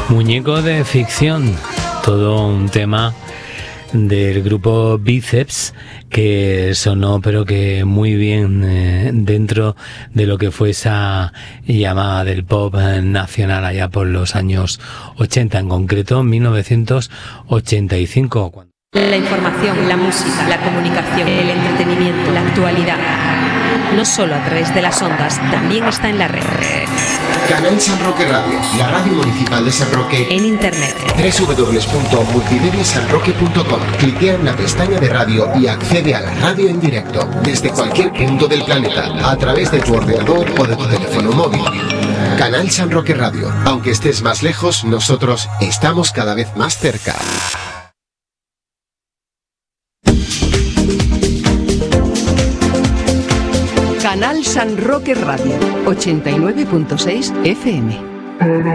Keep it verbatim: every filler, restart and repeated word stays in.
Muñeco de ficción, todo un tema del grupo Bíceps que sonó pero que muy bien eh, dentro de lo que fue esa llamada del pop nacional allá por los años ochenta, en concreto mil novecientos ochenta y cinco. La información, la música, la comunicación, el entretenimiento, la actualidad, no solo a través de las ondas, también está en la red. Canal San Roque Radio, la radio municipal de San Roque. En internet. doble u doble u doble u punto multimedia san roque punto com. Cliquea en la pestaña de radio y accede a la radio en directo, desde cualquier punto del planeta, a través de tu ordenador o de tu teléfono móvil. Canal San Roque Radio. Aunque estés más lejos, nosotros estamos cada vez más cerca. Canal San Roque Radio, ochenta y nueve punto seis F M.